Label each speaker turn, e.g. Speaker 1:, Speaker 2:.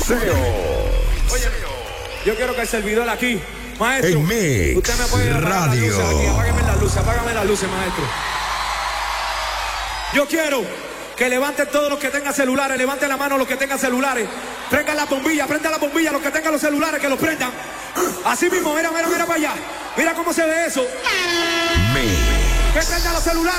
Speaker 1: Salseo.
Speaker 2: Oye, yo quiero que el servidor aquí, maestro,
Speaker 1: En Mix
Speaker 2: usted me puede apagar las luces
Speaker 1: Radio.
Speaker 2: aquí, apágame las luces, maestro. Yo quiero que levanten todos los que tengan celulares, levanten la mano los que tengan celulares, prendan la bombilla, los que tengan los celulares, que los prendan. Así mismo, mira para allá, mira cómo se ve eso.
Speaker 1: Mix.
Speaker 2: Que prendan los celulares.